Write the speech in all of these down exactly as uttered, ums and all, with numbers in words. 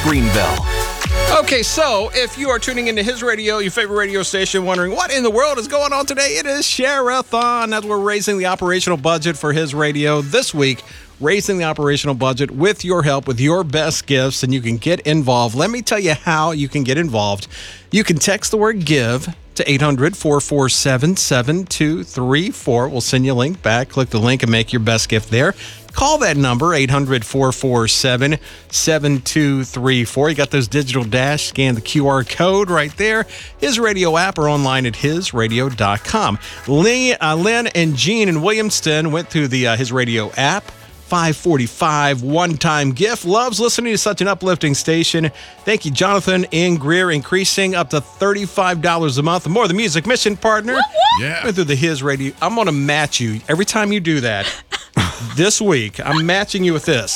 Greenville. Okay, so if you are tuning into His Radio, your favorite radio station, wondering what in the world is going on today, it is Share-a-thon. As we're raising the operational budget for His Radio this week, raising the operational budget with your help, with your best gifts, and you can get involved. Let me tell you how you can get involved. You can text the word GIVE to eight hundred, four four seven, seven two three four. We'll send you a link back. Click the link and make your best gift there. Call that number, eight hundred, four four seven, seven two three four. You got those digital dash. Scan the Q R code right there. His Radio app or online at his radio dot com. Lynn, uh, Lynn and Jean in Williamston went through the uh, His Radio app. five forty-five one-time gift. Loves listening to such an uplifting station. Thank you, Jonathan and Greer, increasing up to thirty-five dollars a month. More the music mission partner. Whoop, whoop. Yeah. Went through the His Radio. I'm going to match you every time you do that. This week, I'm matching you with this.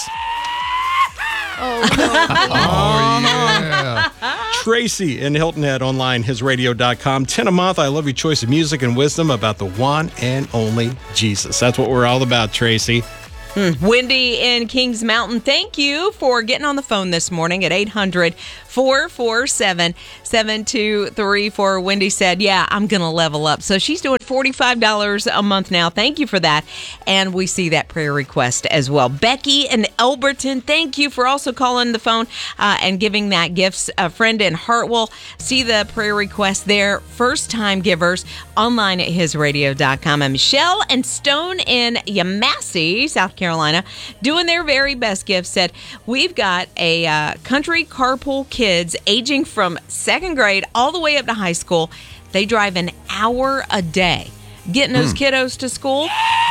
Oh, no. Oh, yeah. Tracy in Hilton Head online, his radio dot com. ten a month. I love your choice of music and wisdom about the one and only Jesus. That's what we're all about, Tracy. Mm. Wendy in Kings Mountain, thank you for getting on the phone this morning at eight hundred, four four seven, seven two three four. Wendy said, yeah, I'm going to level up. So she's doing forty-five dollars a month now. Thank you for that. And we see that prayer request as well. Becky in Elberton, thank you for also calling the phone uh, and giving that gifts. A friend in Hartwell, see the prayer request there. First-time givers online at his radio dot com. And Michelle and Stone in Yamasee, South Carolina, doing their very best gift, said, we've got a uh, country carpool kids aging from second grade all the way up to high school. They drive an hour a day getting those mm. kiddos to school.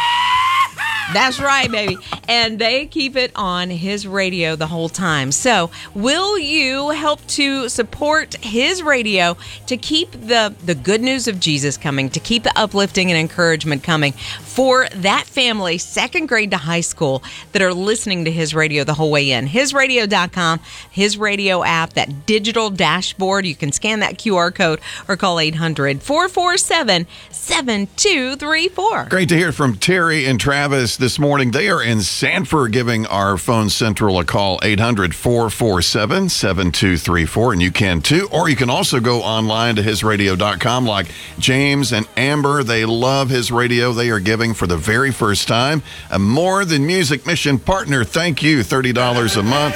That's right, baby. And they keep it on His Radio the whole time. So will you help to support His Radio to keep the, the good news of Jesus coming, to keep the uplifting and encouragement coming for that family, second grade to high school, that are listening to His Radio the whole way in? his radio dot com, His Radio app, that digital dashboard. You can scan that Q R code or call eight hundred, four four seven, seven two three four. Great to hear from Terry and Travis this morning. They are in Sanford, giving our phone central a call, eight hundred, four four seven, seven two three four, and you can too. Or you can also go online to his radio dot com like James and Amber. They love His Radio. They are giving for the very first time. A More Than Music Mission partner. Thank you, thirty dollars a month.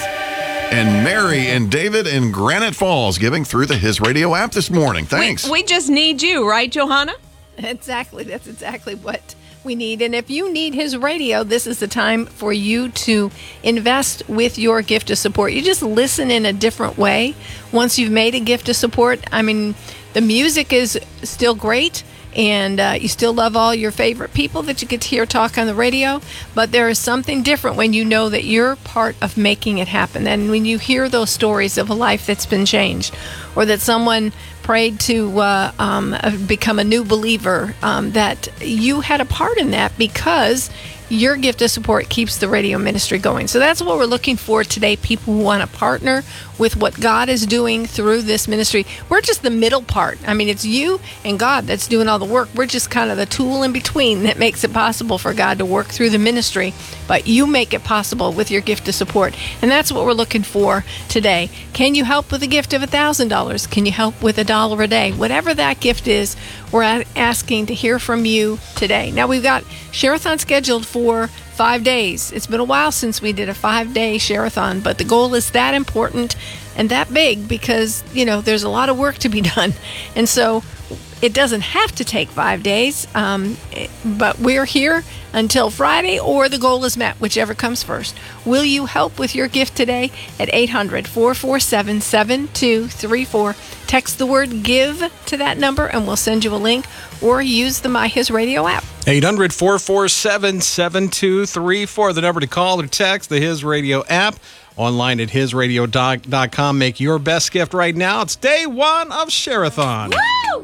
And Mary and David in Granite Falls giving through the His Radio app this morning. Thanks. We, we just need you, right, Johanna? Exactly. That's exactly what we need. And if you need His Radio, this is the time for you to invest with your gift of support. You just listen in a different way once you've made a gift of support. I mean, the music is still great, and uh, you still love all your favorite people that you get to hear talk on the radio, but there is something different when you know that you're part of making it happen. And when you hear those stories of a life that's been changed, or that someone prayed to uh, um, become a new believer, um, that you had a part in that because your gift of support keeps the radio ministry going. So that's what we're looking for today, people who want to partner with what God is doing through this ministry. We're just the middle part. I mean, it's you and God that's doing all the work. We're just kind of the tool in between that makes it possible for God to work through the ministry, but you make it possible with your gift of support. And that's what we're looking for today. Can you help with a gift of one thousand dollars? Can you help with a dollar a day? Whatever that gift is, we're asking to hear from you today. Now, we've got Share-a-thon scheduled for five days. It's been a while since we did a five-day Share-a-thon, but the goal is that important and that big because, you know, there's a lot of work to be done. And so it doesn't have to take five days, um, but we're here until Friday, or the goal is met, whichever comes first. Will you help with your gift today at eight hundred, four four seven, seven two three four? Text the word GIVE to that number, and we'll send you a link, or use the My His Radio app. eight hundred, four four seven, seven two three four, the number to call or text, the His Radio app. Online at his radio dot com. Make your best gift right now. It's day one of Share-a-thon. Woo!